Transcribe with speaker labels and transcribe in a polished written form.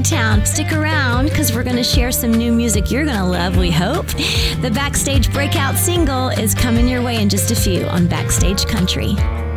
Speaker 1: Town. Stick around because we're going to share some new music you're going to love, we hope. The Backstage breakout single is coming your way in just a few on Backstage Country.